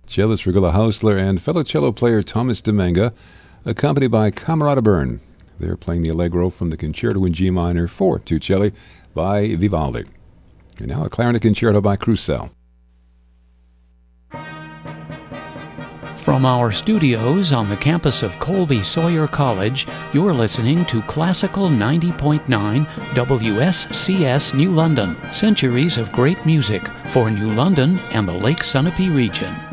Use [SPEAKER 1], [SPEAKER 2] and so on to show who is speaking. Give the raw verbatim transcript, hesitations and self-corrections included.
[SPEAKER 1] cellist Regula Hausler and fellow cello player Thomas Dominga, accompanied by Camerata Byrne. They're playing the Allegro from the Concerto in G minor for two celli by Vivaldi. And now a clarinet concerto by Crusel.
[SPEAKER 2] From our studios on the campus of Colby Sawyer College, you're listening to Classical ninety point nine W S C S New London, centuries of great music for New London and the Lake Sunapee region.